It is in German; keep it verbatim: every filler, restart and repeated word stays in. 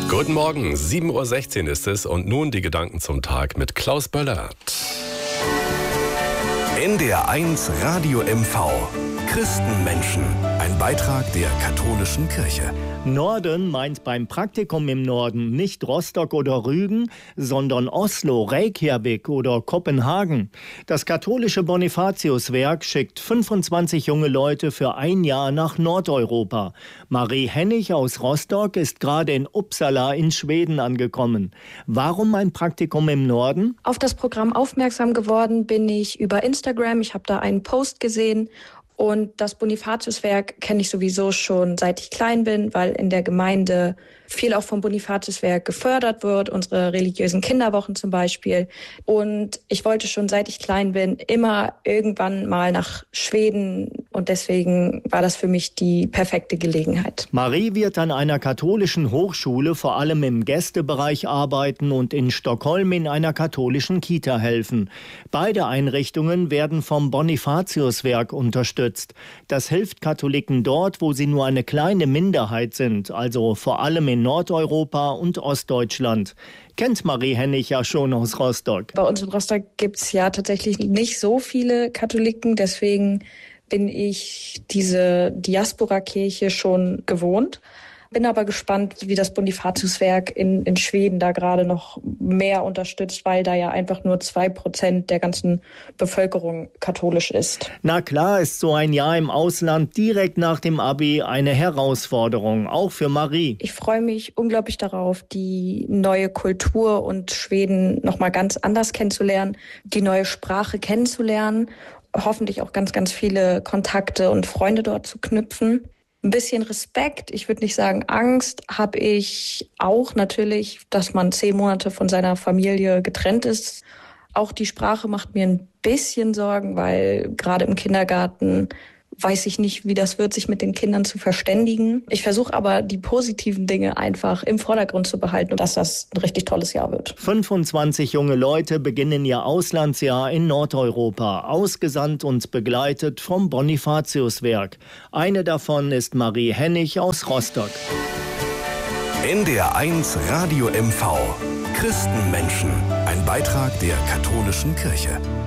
Guten Morgen, sieben Uhr sechzehn ist es und nun die Gedanken zum Tag mit Klaus Böllert. N D R eins Radio M V. Christenmenschen. Ein Beitrag der katholischen Kirche. Norden meint beim Praktikum im Norden nicht Rostock oder Rügen, sondern Oslo, Reykjavik oder Kopenhagen. Das katholische Bonifatiuswerk schickt fünfundzwanzig junge Leute für ein Jahr nach Nordeuropa. Marie Hennig aus Rostock ist gerade in Uppsala in Schweden angekommen. Warum ein Praktikum im Norden? Auf das Programm aufmerksam geworden bin ich über Instagram. Ich habe da einen Post gesehen. Und das Bonifatiuswerk kenne ich sowieso schon, seit ich klein bin, weil in der Gemeinde viel auch vom Bonifatiuswerk gefördert wird, unsere religiösen Kinderwochen zum Beispiel. Und ich wollte schon, seit ich klein bin, immer irgendwann mal nach Schweden. Und deswegen war das für mich die perfekte Gelegenheit. Marie wird an einer katholischen Hochschule vor allem im Gästebereich arbeiten und in Stockholm in einer katholischen Kita helfen. Beide Einrichtungen werden vom Bonifatiuswerk unterstützt. Das hilft Katholiken dort, wo sie nur eine kleine Minderheit sind, also vor allem in Nordeuropa und Ostdeutschland. Kennt Marie Hennig ja schon aus Rostock. Bei uns in Rostock gibt es ja tatsächlich nicht so viele Katholiken, deswegen bin ich diese Diaspora-Kirche schon gewohnt. Bin aber gespannt, wie das Bonifatiuswerk in, in Schweden da gerade noch mehr unterstützt, weil da ja einfach nur zwei Prozent der ganzen Bevölkerung katholisch ist. Na klar ist so ein Jahr im Ausland direkt nach dem Abi eine Herausforderung, auch für Marie. Ich freue mich unglaublich darauf, die neue Kultur und Schweden nochmal ganz anders kennenzulernen, die neue Sprache kennenzulernen, hoffentlich auch ganz, ganz viele Kontakte und Freunde dort zu knüpfen. Ein bisschen Respekt, ich würde nicht sagen Angst, habe ich auch natürlich, dass man zehn Monate von seiner Familie getrennt ist. Auch die Sprache macht mir ein bisschen Sorgen, weil gerade im Kindergarten weiß ich nicht, wie das wird, sich mit den Kindern zu verständigen. Ich versuche aber, die positiven Dinge einfach im Vordergrund zu behalten und dass das ein richtig tolles Jahr wird. fünfundzwanzig junge Leute beginnen ihr Auslandsjahr in Nordeuropa, ausgesandt und begleitet vom Bonifatiuswerk. Eine davon ist Marie Hennig aus Rostock. N D R eins Radio M V. Christenmenschen. Ein Beitrag der katholischen Kirche.